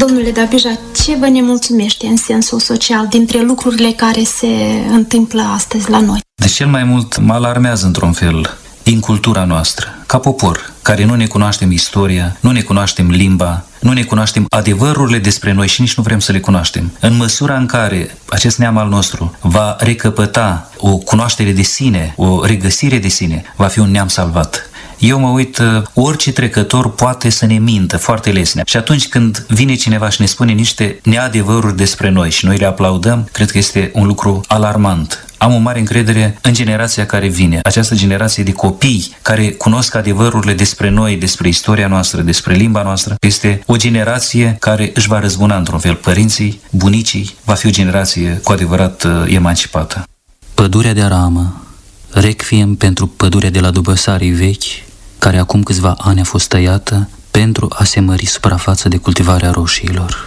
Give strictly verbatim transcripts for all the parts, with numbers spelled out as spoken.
Domnule Dabija, ce vă nemulțumește în sensul social dintre lucrurile care se întâmplă astăzi la noi? De cel mai mult mă alarmează într-un fel incultura noastră, ca popor, care nu ne cunoaștem istoria, nu ne cunoaștem limba, nu ne cunoaștem adevărurile despre noi și nici nu vrem să le cunoaștem. În măsura în care acest neam al nostru va recăpăta o cunoaștere de sine, o regăsire de sine, va fi un neam salvat. Eu mă uit, orice trecător poate să ne mintă foarte lesne. Și atunci când vine cineva și ne spune niște neadevăruri despre noi și noi le aplaudăm, cred că este un lucru alarmant. Am o mare încredere în generația care vine, această generație de copii care cunosc adevărurile despre noi, despre istoria noastră, despre limba noastră. Este o generație care își va răzbuna într-un fel părinții, bunicii, va fi o generație cu adevărat emancipată. Pădurea de aramă, requiem pentru pădurea de la Dubăsarii vechi, care acum câțiva ani a fost tăiată pentru a se mări suprafața de cultivare a roșiilor.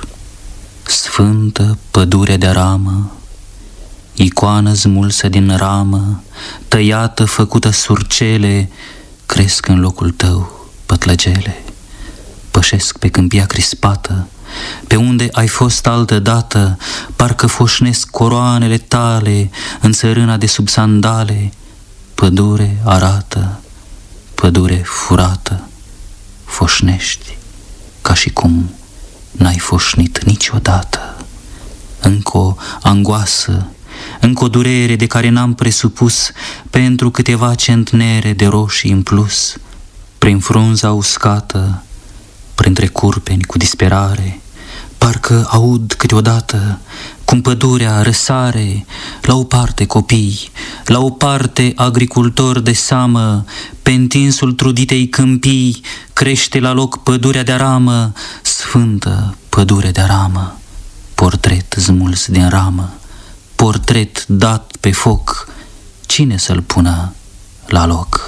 Sfântă pădure de aramă, icoană smulsă din ramă, tăiată, făcută surcele, cresc în locul tău pătlăgele. Pășesc pe câmpia crispată, pe unde ai fost altă dată, parcă foșnesc coroanele tale în țărâna de sub sandale. Pădure arată, pădure furată, foșnești ca și cum n-ai foșnit niciodată. Încă o angoasă, încă o durere de care n-am presupus pentru câteva centnere de roșii în plus. Prin frunza uscată, printre curpeni cu disperare, parcă aud câteodată cum pădurea răsare, la o parte copii, la o parte agricultori de seamă, pe întinsul truditei câmpii crește la loc pădurea de aramă, sfântă pădure de aramă, portret smuls din ramă, portret dat pe foc, cine să-l pună la loc?